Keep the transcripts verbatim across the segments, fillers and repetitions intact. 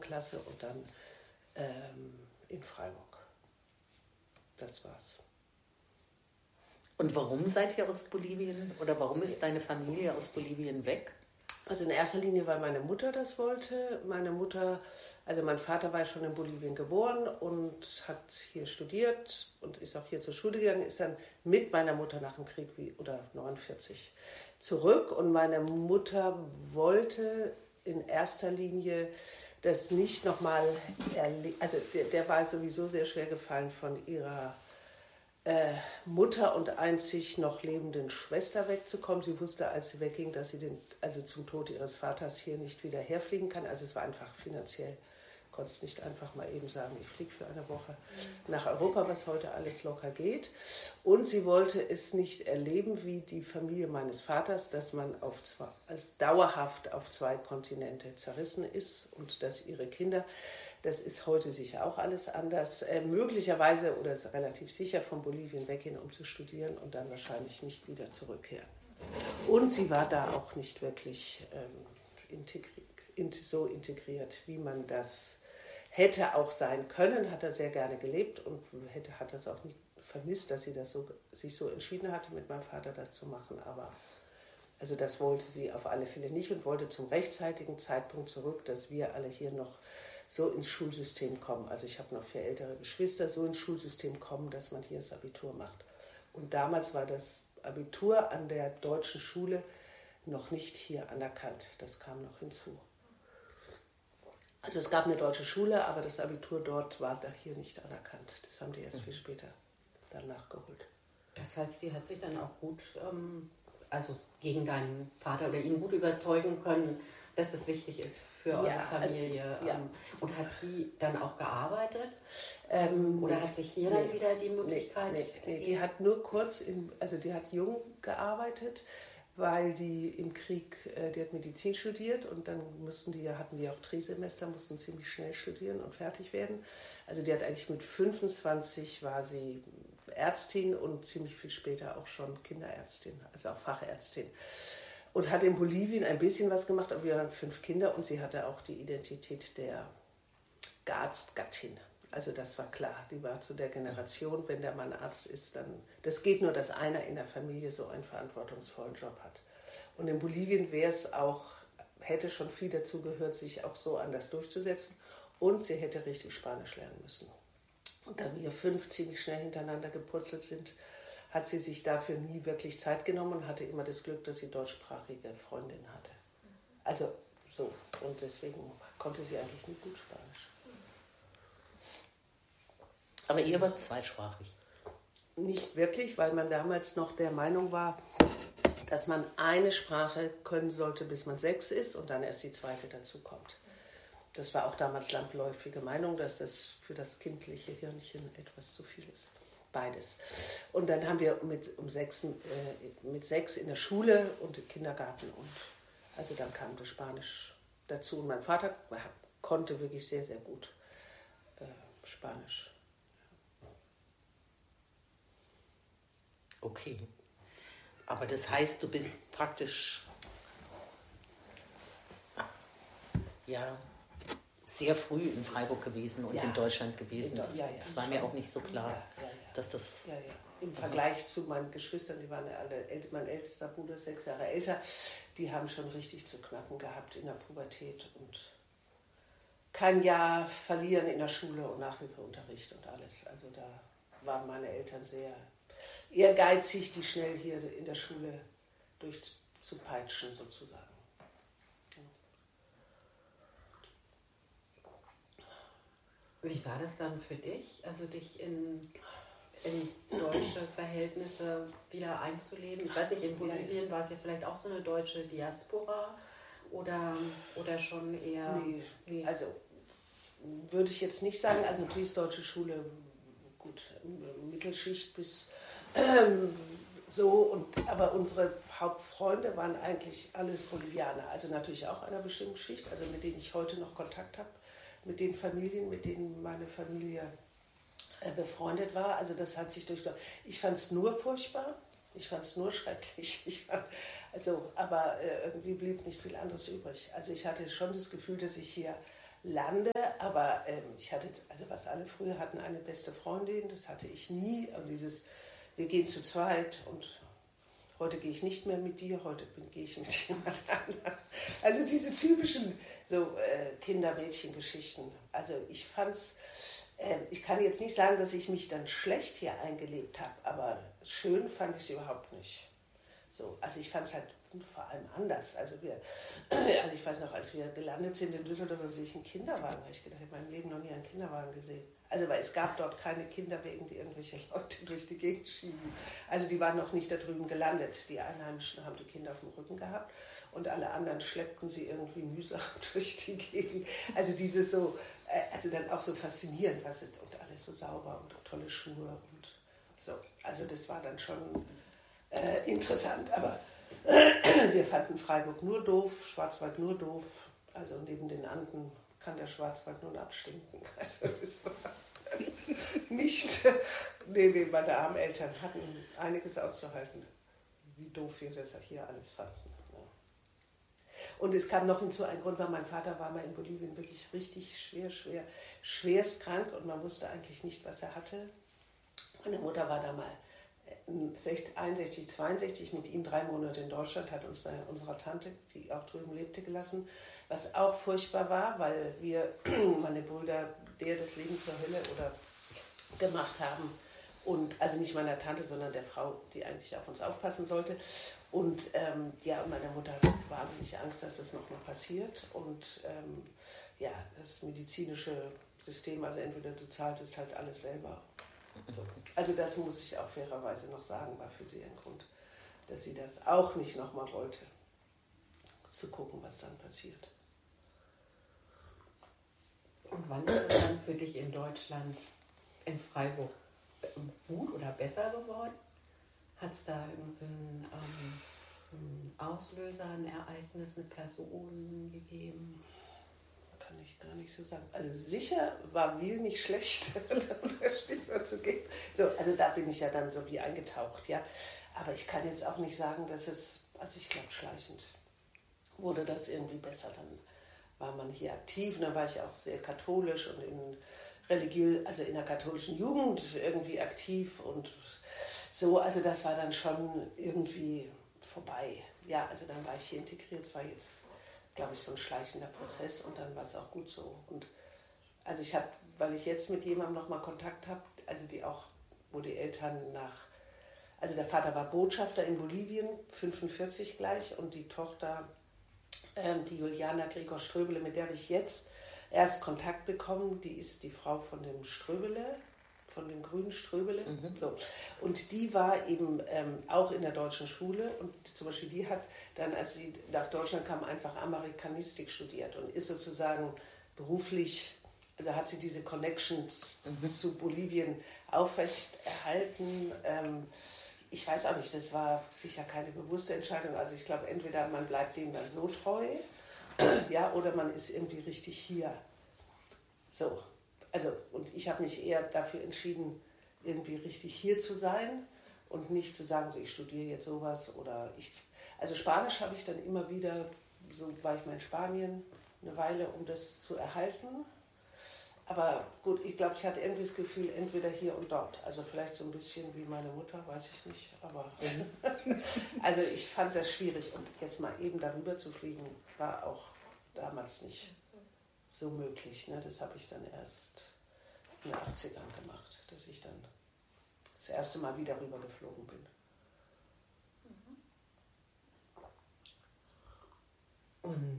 Klasse und dann ähm, in Freiburg. Das war's. Und warum seid ihr aus Bolivien oder warum ist deine Familie aus Bolivien weg? Also in erster Linie, weil meine Mutter das wollte. Meine Mutter, also mein Vater war schon in Bolivien geboren und hat hier studiert und ist auch hier zur Schule gegangen, ist dann mit meiner Mutter nach dem Krieg, wie, oder neunundvierzig, zurück. Und meine Mutter wollte in erster Linie das nicht nochmal erleben. Also der, der war sowieso sehr schwer gefallen von ihrer Äh, Mutter und einzig noch lebenden Schwester wegzukommen. Sie wusste, als sie wegging, dass sie den, also zum Tod ihres Vaters hier nicht wieder herfliegen kann. Also es war einfach finanziell, konnte es nicht einfach mal eben sagen, ich fliege für eine Woche nach Europa, was heute alles locker geht. Und sie wollte es nicht erleben, wie die Familie meines Vaters, dass man auf zwei, als dauerhaft auf zwei Kontinente zerrissen ist und dass ihre Kinder, das ist heute sicher auch alles anders, äh, möglicherweise oder ist relativ sicher von Bolivien weggehen, um zu studieren und dann wahrscheinlich nicht wieder zurückkehren. Und sie war da auch nicht wirklich ähm, integri- in, so integriert, wie man das hätte auch sein können, hat er sehr gerne gelebt und hätte, hat das auch nicht vermisst, dass sie das so, sich so entschieden hatte, mit meinem Vater das zu machen. Aber also das wollte sie auf alle Fälle nicht und wollte zum rechtzeitigen Zeitpunkt zurück, dass wir alle hier noch so ins Schulsystem kommen. Also ich habe noch vier ältere Geschwister, so ins Schulsystem kommen, dass man hier das Abitur macht. Und damals war das Abitur an der deutschen Schule noch nicht hier anerkannt. Das kam noch hinzu. Also es gab eine deutsche Schule, aber das Abitur dort war da hier nicht anerkannt. Das haben die erst viel später dann nachgeholt. Das heißt, sie hat sich dann auch gut, ähm, also gegen deinen Vater oder ihn gut überzeugen können, dass das wichtig ist für ja, eure Familie. Also, ja. ähm, und hat sie dann auch gearbeitet? Ähm, oder nee, hat sich hier nee, dann wieder die Möglichkeit? Nee, nee, nee, die hat nur kurz, in, also die hat jung gearbeitet, weil die im Krieg, äh, die hat Medizin studiert und dann mussten die, hatten die auch Trisemester, mussten ziemlich schnell studieren und fertig werden. Also die hat eigentlich mit fünfundzwanzig war sie Ärztin und ziemlich viel später auch schon Kinderärztin, also auch Fachärztin. Und hat in Bolivien ein bisschen was gemacht, aber wir hatten fünf Kinder und sie hatte auch die Identität der Arztgattin. Also das war klar, die war zu der Generation, wenn der Mann Arzt ist, dann, das geht nur, dass einer in der Familie so einen verantwortungsvollen Job hat. Und in Bolivien wäre es auch, hätte schon viel dazu gehört, sich auch so anders durchzusetzen und sie hätte richtig Spanisch lernen müssen. Und da wir fünf ziemlich schnell hintereinander gepurzelt sind, hat sie sich dafür nie wirklich Zeit genommen und hatte immer das Glück, dass sie deutschsprachige Freundinnen hatte. Also so, und deswegen konnte sie eigentlich nie gut Spanisch. Aber ihr wart zweisprachig? Nicht wirklich, weil man damals noch der Meinung war, dass man eine Sprache können sollte, bis man sechs ist und dann erst die zweite dazu kommt. Das war auch damals landläufige Meinung, dass das für das kindliche Hirnchen etwas zu viel ist. Beides. Und dann haben wir mit, um sechs, äh, mit sechs in der Schule und im Kindergarten und also dann kam das Spanisch dazu. Und mein Vater konnte wirklich sehr, sehr gut äh, Spanisch. Okay. Aber das heißt, du bist praktisch ja sehr früh in Freiburg gewesen und ja. in Deutschland gewesen. Das, ja, ja, das war mir auch nicht so klar, ja, ja, ja. dass das... Ja, ja. Im Vergleich zu meinen Geschwistern, die waren ja alle, mein ältester Bruder ist sechs Jahre älter, die haben schon richtig zu knacken gehabt in der Pubertät und kein Jahr verlieren in der Schule und Nachhilfeunterricht und alles. Also da waren meine Eltern sehr ehrgeizig, die schnell hier in der Schule durchzupeitschen sozusagen. Wie war das dann für dich, also dich in, in deutsche Verhältnisse wieder einzuleben? Ich weiß nicht, in Bolivien war es ja vielleicht auch so eine deutsche Diaspora oder, oder schon eher... Nee, nee, also würde ich jetzt nicht sagen, also natürlich ist deutsche Schule gut, Mittelschicht bis ähm, so, und, aber unsere Hauptfreunde waren eigentlich alles Bolivianer, also natürlich auch einer bestimmten Schicht, also mit denen ich heute noch Kontakt habe, mit den Familien, mit denen meine Familie äh, befreundet war. Also das hat sich durch... Ich fand es nur furchtbar, ich fand es nur schrecklich. Ich fand, also, aber äh, irgendwie blieb nicht viel anderes übrig. Also ich hatte schon das Gefühl, dass ich hier lande, aber ähm, ich hatte, also was alle früher hatten, eine beste Freundin, das hatte ich nie. Und dieses, wir gehen zu zweit und heute gehe ich nicht mehr mit dir, heute bin, gehe ich mit jemand anderem. Also diese typischen so äh, Kinder-Mädchen-Geschichten. Also ich fand's, äh, ich kann jetzt nicht sagen, dass ich mich dann schlecht hier eingelebt habe, aber schön fand ich es überhaupt nicht. So, also ich fand es halt vor allem anders. Also, wir, also ich weiß noch, als wir gelandet sind in Düsseldorf, da sehe ich einen Kinderwagen. Da habe ich gedacht, ich habe in meinem Leben noch nie einen Kinderwagen gesehen. Also weil es gab dort keine Kinderwegen, die irgendwelche Leute durch die Gegend schieben. Also die waren noch nicht da drüben gelandet. Die Einheimischen haben die Kinder auf dem Rücken gehabt und alle anderen schleppten sie irgendwie mühsam durch die Gegend. Also dieses so, also dann auch so faszinierend, was ist und alles so sauber und tolle Schuhe und so. Also das war dann schon äh, interessant, aber wir fanden Freiburg nur doof, Schwarzwald nur doof. Also neben den Anden kann der Schwarzwald nun abstinken. Also das war nicht... Nee, nee, meine armen Eltern hatten einiges auszuhalten, wie doof wir das hier alles fanden. Ja. Und es kam noch hinzu, ein Grund war, mein Vater war mal in Bolivien wirklich richtig schwer, schwer, schwerst krank und man wusste eigentlich nicht, was er hatte. Meine Mutter war da mal einundsechzig, zweiundsechzig mit ihm drei Monate in Deutschland, hat uns bei unserer Tante, die auch drüben lebte, gelassen, was auch furchtbar war, weil wir, meine Brüder, der das Leben zur Hölle oder gemacht haben und also nicht meiner Tante, sondern der Frau, die eigentlich auf uns aufpassen sollte und ähm, ja, meine Mutter hatte wahnsinnig Angst, dass das nochmal passiert und ähm, ja, das medizinische System, also entweder du zahltest halt alles selber. So. Also das muss ich auch fairerweise noch sagen, war für sie ein Grund, dass sie das auch nicht nochmal wollte, zu gucken, was dann passiert. Und wann ist es dann für dich in Deutschland, in Freiburg, gut oder besser geworden? Hat es da irgendeinen ähm, einen Auslöser, ein Ereignis, eine Person gegeben? Kann ich gar nicht so sagen. Also sicher war Wiel nicht schlecht, um das Stichwort zu geben. So, also da bin ich ja dann so wie eingetaucht, ja. Aber ich kann jetzt auch nicht sagen, dass es, also ich glaube schleichend wurde das irgendwie besser. Dann war man hier aktiv, und dann war ich auch sehr katholisch und in religiös, also in der katholischen Jugend irgendwie aktiv und so, also das war dann schon irgendwie vorbei. Ja, also dann war ich hier integriert, es war jetzt, glaube ich, so ein schleichender Prozess und dann war es auch gut so. Und also ich habe, weil ich jetzt mit jemandem nochmal Kontakt habe, also die auch, wo die Eltern nach, also der Vater war Botschafter in Bolivien, fünfundvierzig gleich, und die Tochter, ähm, die Juliana Gregor Ströbele, mit der habe ich jetzt erst Kontakt bekommen, die ist die Frau von dem Ströbele, von dem grünen Ströbele. Mhm. So. Und die war eben ähm, auch in der deutschen Schule und zum Beispiel die hat dann, als sie nach Deutschland kam, einfach Amerikanistik studiert und ist sozusagen beruflich, also hat sie diese Connections mhm. zu Bolivien aufrecht erhalten. Ähm, ich weiß auch nicht, das war sicher keine bewusste Entscheidung. Also ich glaube, entweder man bleibt denen dann so treu, ja, oder man ist irgendwie richtig hier. So. Also, und ich habe mich eher dafür entschieden, irgendwie richtig hier zu sein und nicht zu sagen, so ich studiere jetzt sowas oder ich. Also Spanisch habe ich dann immer wieder, so war ich mal in Spanien eine Weile, um das zu erhalten. Aber gut, ich glaube, ich hatte irgendwie das Gefühl, entweder hier und dort. Also vielleicht so ein bisschen wie meine Mutter, weiß ich nicht. Aber also ich fand das schwierig. Und jetzt mal eben darüber zu fliegen, war auch damals nicht so möglich. Ne? Das habe ich dann erst in den achtzigern gemacht, dass ich dann das erste Mal wieder rüber geflogen bin. Und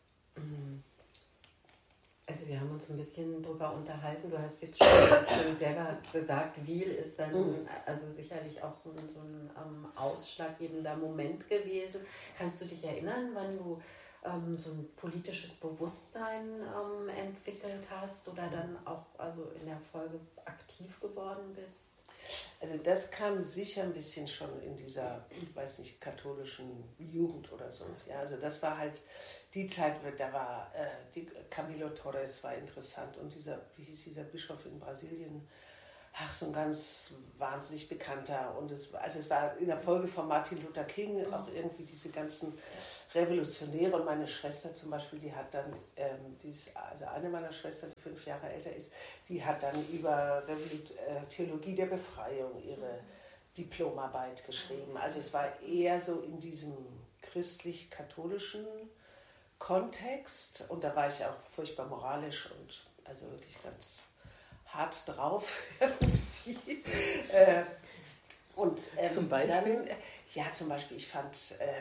also wir haben uns ein bisschen darüber unterhalten. Du hast jetzt schon, schon selber gesagt, Wiel ist dann mhm. also sicherlich auch so ein, so ein ähm, ausschlaggebender Moment gewesen. Kannst du dich erinnern, wann du ähm, so ein politisches Bewusstsein ähm, entwickelt hast oder dann auch also in der Folge aktiv geworden bist? Also das kam sicher ein bisschen schon in dieser, ich weiß nicht, katholischen Jugend oder so. Ja, also das war halt die Zeit, da war äh, die Camilo Torres war interessant und dieser, wie hieß dieser Bischof in Brasilien, ach, so ein ganz wahnsinnig bekannter. Und es, also es war in der Folge von Martin Luther King mhm. auch irgendwie diese ganzen Revolutionäre. Und meine Schwester zum Beispiel, die hat dann, ähm, die ist, also eine meiner Schwestern, die fünf Jahre älter ist, die hat dann über Revolut, äh, Theologie der Befreiung ihre Diplomarbeit geschrieben. Also es war eher so in diesem christlich-katholischen Kontext. Und da war ich auch furchtbar moralisch und also wirklich ganz hart drauf. äh, und ähm, zum Beispiel? Dann, ja, zum Beispiel, ich fand, ähm,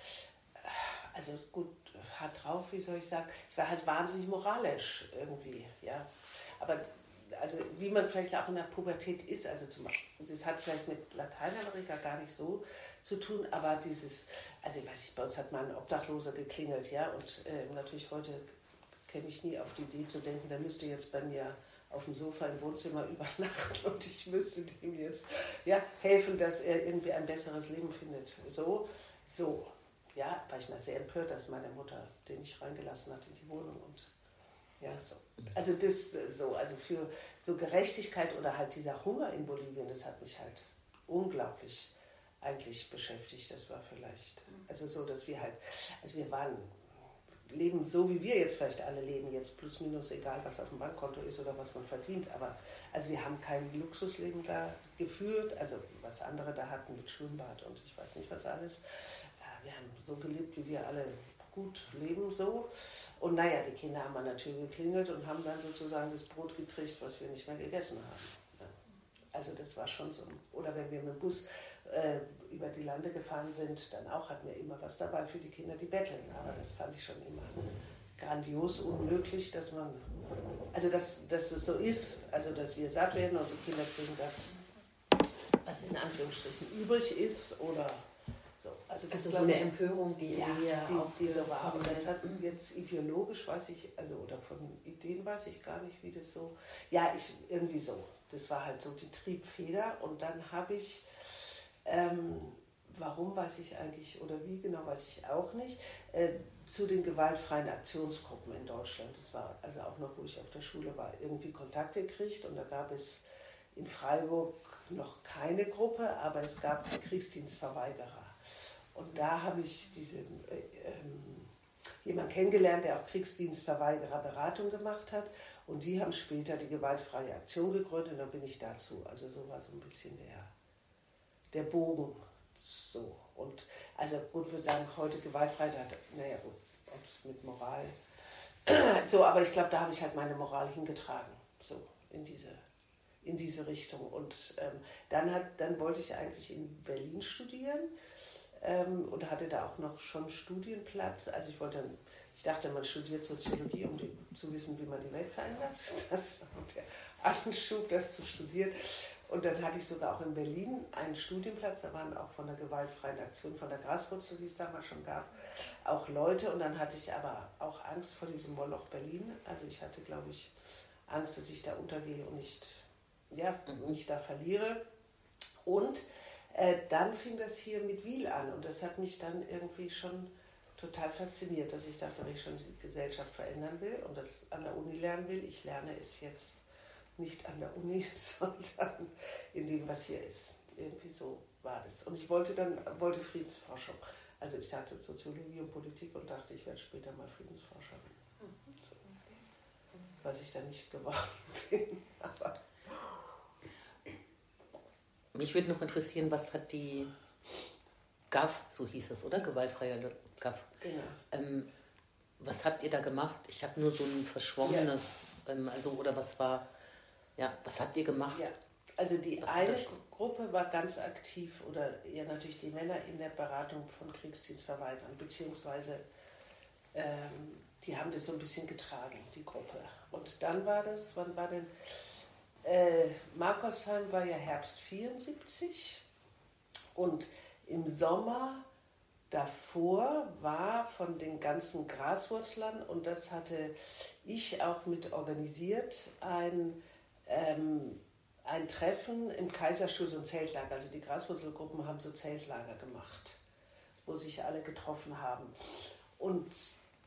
also gut, hart drauf, wie soll ich sagen, ich war halt wahnsinnig moralisch irgendwie, ja. Aber also wie man vielleicht auch in der Pubertät ist, also zum Beispiel, das hat vielleicht mit Lateinamerika gar nicht so zu tun, aber dieses, also ich weiß nicht, bei uns hat mal ein Obdachloser geklingelt, ja, und äh, natürlich heute käme ich nie auf die Idee zu denken, der müsste jetzt bei mir auf dem Sofa im Wohnzimmer übernachten und ich müsste dem jetzt ja, helfen, dass er irgendwie ein besseres Leben findet. So, so, ja, war ich mal sehr empört, dass meine Mutter den nicht reingelassen hat in die Wohnung und ja, so. Also das so, also für so Gerechtigkeit oder halt dieser Hunger in Bolivien, das hat mich halt unglaublich eigentlich beschäftigt. Das war vielleicht, also so, dass wir halt, also wir waren leben so, wie wir jetzt vielleicht alle leben, jetzt plus minus, egal was auf dem Bankkonto ist oder was man verdient, aber also wir haben kein Luxusleben da geführt, also was andere da hatten mit Schwimmbad und ich weiß nicht was alles. Wir haben so gelebt, wie wir alle gut leben so und naja, die Kinder haben an der Tür geklingelt und haben dann sozusagen das Brot gekriegt, was wir nicht mehr gegessen haben. Also das war schon so, oder wenn wir mit dem Bus äh, über die Lande gefahren sind, dann auch hatten wir immer was dabei für die Kinder, die betteln. Aber das fand ich schon immer grandios unmöglich, dass man, also dass, dass es so ist, also dass wir satt werden und die Kinder kriegen das, was in Anführungsstrichen übrig ist oder so. Also das also so eine ich, Empörung, die ja, hier die, auch die so war. Und das hat jetzt ideologisch, weiß ich, also oder von Ideen weiß ich gar nicht, wie das so, ja, ich irgendwie so. Das war halt so die Triebfeder und dann habe ich Ähm, warum weiß ich eigentlich oder wie genau weiß ich auch nicht, äh, zu den gewaltfreien Aktionsgruppen in Deutschland. Das war also auch noch, wo ich auf der Schule war, irgendwie Kontakt gekriegt und da gab es in Freiburg noch keine Gruppe, aber es gab die Kriegsdienstverweigerer. Und da habe ich diese, äh, ähm, jemanden kennengelernt, der auch Kriegsdienstverweigerer Beratung gemacht hat und die haben später die gewaltfreie Aktion gegründet und dann bin ich dazu. Also so war so ein bisschen der der Bogen, so. Und also gut, würde sagen, heute Gewaltfreiheit, naja gut, ob es mit Moral, so, aber ich glaube, da habe ich halt meine Moral hingetragen, so, in diese, in diese Richtung. Und ähm, dann, hat, dann wollte ich eigentlich in Berlin studieren ähm, und hatte da auch noch schon Studienplatz, also ich wollte dann, ich dachte, man studiert Soziologie, um die, zu wissen, wie man die Welt verändert, das war der Anschub, das zu studieren. Und dann hatte ich sogar auch in Berlin einen Studienplatz, da waren auch von der gewaltfreien Aktion, von der Graswurzel, die es damals schon gab, auch Leute. Und dann hatte ich aber auch Angst vor diesem Moloch Berlin. Also ich hatte, glaube ich, Angst, dass ich da untergehe und nicht, ja, mich da verliere. Und äh, dann fing das hier mit Wil an und das hat mich dann irgendwie schon total fasziniert, dass ich dachte, wenn ich schon die Gesellschaft verändern will und das an der Uni lernen will, ich lerne es jetzt nicht an der Uni, sondern in dem, was hier ist. Irgendwie so war das. Und ich wollte dann, wollte Friedensforschung. Also ich hatte Soziologie und Politik und dachte, ich werde später mal Friedensforscherin. So. Was ich dann nicht geworden bin. Aber mich würde noch interessieren, was hat die G A F, so hieß es, oder? Gewaltfreie G A F. Genau. Ähm, was habt ihr da gemacht? Ich habe nur so ein verschwommenes, ja. ähm, also, oder was war... Ja, was habt ihr gemacht? Ja, also die was eine Gruppe war ganz aktiv, oder ja natürlich die Männer in der Beratung von Kriegsdienstverweigern, beziehungsweise ähm, die haben das so ein bisschen getragen, die Gruppe. Und dann war das, wann war denn, äh, Markosheim war ja Herbst vierundsiebzig und im Sommer davor war von den ganzen Graswurzlern, und das hatte ich auch mit organisiert, ein Ähm, ein Treffen im Kaiserstuhl, so ein Zeltlager. Also die Graswurzelgruppen haben so Zeltlager gemacht, wo sich alle getroffen haben. Und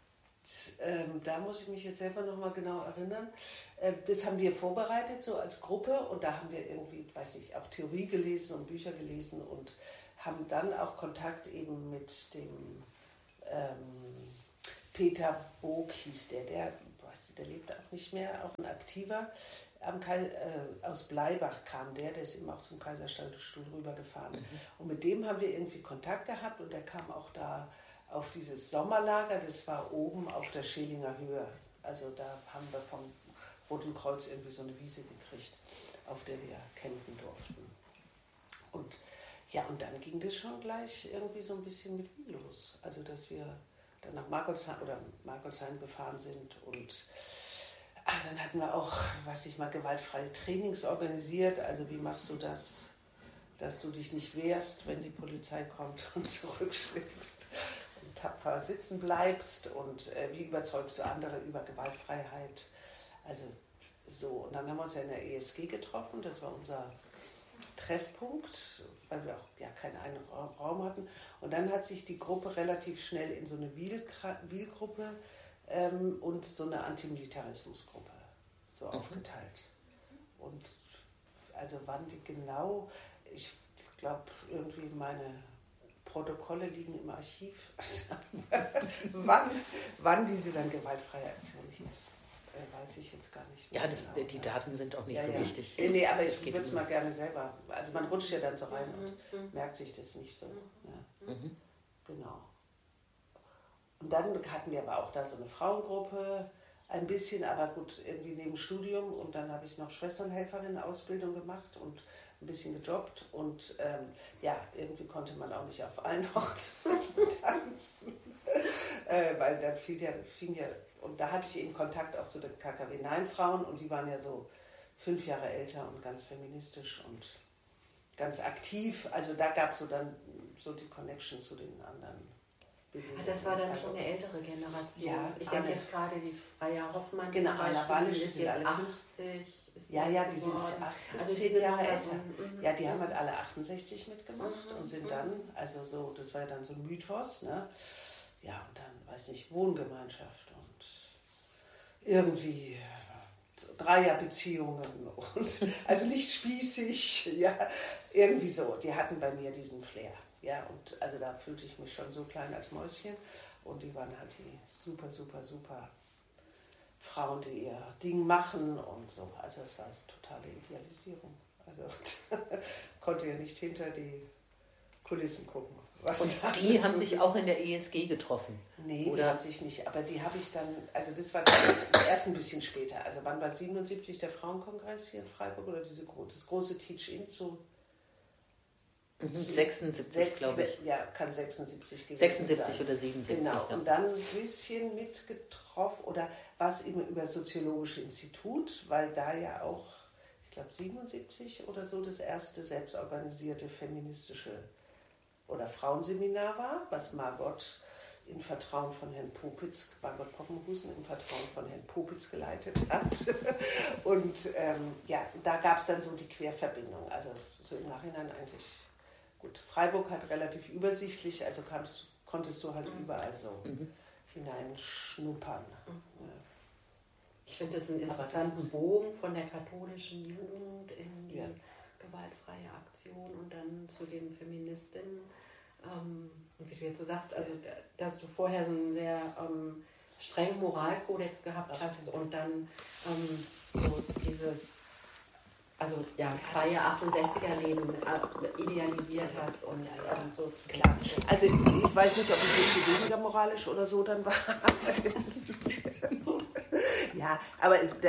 ähm, da muss ich mich jetzt selber noch mal genau erinnern. Äh, das haben wir vorbereitet, so als Gruppe. Und da haben wir irgendwie, weiß ich, auch Theorie gelesen und Bücher gelesen und haben dann auch Kontakt eben mit dem ähm, Peter Bog hieß der, der, weiß ich, der lebt auch nicht mehr, auch ein Aktiver. Am Kai, äh, aus Bleibach kam der, der ist eben auch zum Kaiserstandesstuhl rübergefahren. Mhm. Und mit dem haben wir irgendwie Kontakt gehabt und der kam auch da auf dieses Sommerlager, das war oben auf der Schelinger Höhe. Also da haben wir vom Roten Kreuz irgendwie so eine Wiese gekriegt, auf der wir campen durften. Und ja, und dann ging das schon gleich irgendwie so ein bisschen mit wie los. Also dass wir dann nach Markolsheim oder Markolsheim gefahren sind und ach, dann hatten wir auch, weiß ich mal, gewaltfreie Trainings organisiert. Also wie machst du das, dass du dich nicht wehrst, wenn die Polizei kommt und zurückschlägst und tapfer sitzen bleibst und äh, wie überzeugst du andere über Gewaltfreiheit. Also so, und dann haben wir uns ja in der E S G getroffen, das war unser Treffpunkt, weil wir auch ja keinen eigenen Raum hatten. Und dann hat sich die Gruppe relativ schnell in so eine Wiel-Gruppe ähm, und so eine Antimilitarismusgruppe so mhm. aufgeteilt. Und also wann die genau, ich glaube irgendwie meine Protokolle liegen im Archiv, wann, wann diese dann gewaltfreie Aktion hieß. Weiß ich jetzt gar nicht mehr. Ja, das, genau. Die Daten sind auch nicht ja, so ja. wichtig. Nee, aber ich würde es mal gerne selber. Also man rutscht ja dann so rein mhm. und mhm. merkt sich das nicht so. Ja. Mhm. Genau. Und dann hatten wir aber auch da so eine Frauengruppe, ein bisschen, aber gut, irgendwie neben Studium. Und dann habe ich noch Schwesternhelferin-Ausbildung gemacht und ein bisschen gejobbt. Und ähm, ja, irgendwie konnte man auch nicht auf allen Hochzeiten tanzen. äh, weil dann fiel ja, fing ja. Und da hatte ich eben Kontakt auch zu den K K W-Nein-Frauen und die waren ja so fünf Jahre älter und ganz feministisch und ganz aktiv. Also da gab es so dann so die Connection zu den anderen Bewegungen. Das war dann schon eine ältere Generation. Ja, ich denke jetzt gerade die Freya Hoffmann genau, zum Beispiel, Anna die ist jetzt achtzig. Ist ja, ja, die sind acht bis also zehn Jahre älter. So, mm, ja, die haben halt alle achtundsechzig mitgemacht mm, und sind mm. dann, also so, das war ja dann so ein Mythos, ne? Ja, und dann, weiß nicht, Wohngemeinschaft und irgendwie Dreierbeziehungen und also nicht spießig, ja, irgendwie so. Die hatten bei mir diesen Flair, ja, und also da fühlte ich mich schon so klein als Mäuschen und die waren halt die super, super, super Frauen, die ihr Ding machen und so. Also es war eine totale Idealisierung. Also konnte ja nicht hinter die Kulissen gucken. Was und die haben sich auch in der E S G getroffen? Nee, oder? Die haben sich nicht. Aber die habe ich dann, also das war das erst ein bisschen später. Also wann war siebenundsiebzig der Frauenkongress hier in Freiburg oder diese, das große Teach-In zu? sechsundsiebzig, glaube ich. Ja, kann sechsundsiebzig gewesen sechsundsiebzig sein. Oder siebenundsiebzig. Genau, ja. und dann ein bisschen mitgetroffen, oder war es eben über Soziologische Institut, weil da ja auch, ich glaube siebenundsiebzig oder so, das erste selbstorganisierte feministische oder Frauenseminar war, was Margot im Vertrauen von Herrn Popitz, Margot Poppenhusen im Vertrauen von Herrn Popitz geleitet hat. Und ähm, ja, da gab es dann so die Querverbindung. Also so im Nachhinein eigentlich gut. Freiburg hat relativ übersichtlich, also kamst, konntest du halt mhm. überall so mhm. hineinschnuppern. Mhm. Ja. Ich finde das einen interessanten das Bogen von der katholischen Jugend in die ja. gewaltfreie Aktion und dann zu den Feministinnen. Ähm, und wie du jetzt so sagst, also dass du vorher so einen sehr ähm, strengen Moralkodex gehabt hast und dann ähm, so dieses also ja, freie achtundsechziger-Leben äh, idealisiert hast und ähm, so. Klar. Also ich weiß nicht, ob ich jetzt weniger moralisch oder so dann war. Ja, aber es,